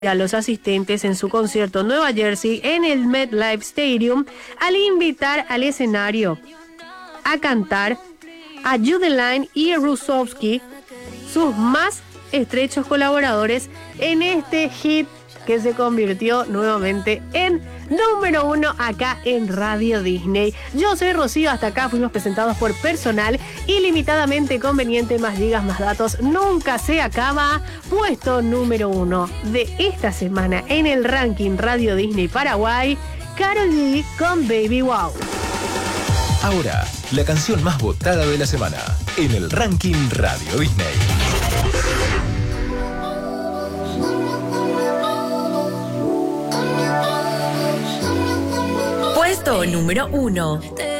a los asistentes en su concierto en Nueva Jersey en el MetLife Stadium al invitar al escenario a cantar a Judeline y Rusovsky, sus más estrechos colaboradores en este hit que se convirtió nuevamente en número 1 acá en Radio Disney. Yo soy Rocío, hasta acá fuimos presentados por personal ilimitadamente conveniente, más gigas, más datos, nunca se acaba. Puesto número 1 de esta semana en el ranking Radio Disney Paraguay, Karol G con Baby Wow. Ahora, la canción más votada de la semana en el ranking Radio Disney. Puesto número 1.